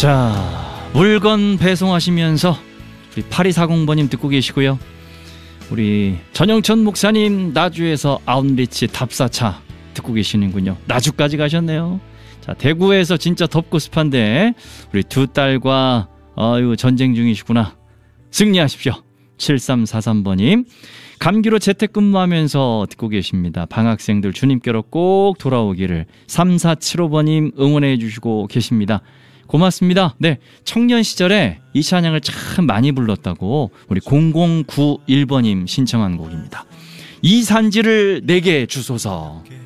자, 물건 배송하시면서 우리 8240번님 듣고 계시고요. 우리 전영천 목사님 나주에서 아웃리치 답사차 듣고 계시는군요. 나주까지 가셨네요. 자, 대구에서 진짜 덥고 습한데 우리 두 딸과 전쟁 중이시구나. 승리하십시오. 7343번님 감기로 재택근무하면서 듣고 계십니다. 방학생들 주님께로 꼭 돌아오기를 3475번님 응원해 주시고 계십니다. 고맙습니다. 네, 청년 시절에 이 찬양을 참 많이 불렀다고 우리 0091번님 신청한 곡입니다. 이 산지를 내게 주소서.